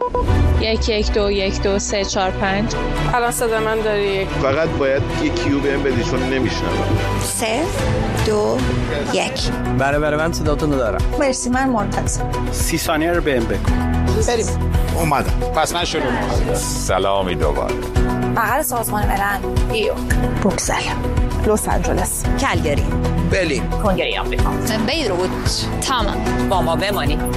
1 1 2 1 2 3 4 5. الان صدا من داری؟ فقط باید یه کیو بهم بدی چون نمیشنوم. 3 2 1. بله من صداتون رو دارم. مرسی، من منتظرم. 30 ثانیه رو بهم بگو. بریم. اومدم. پس من شروع می‌کنم. سلامی دوباره. بغل سازمان ملل. ایو. بروکسل. لس آنجلس. کلگری. بلی. کنگره آمریکا. بیروت. تمام. با ما بمانی.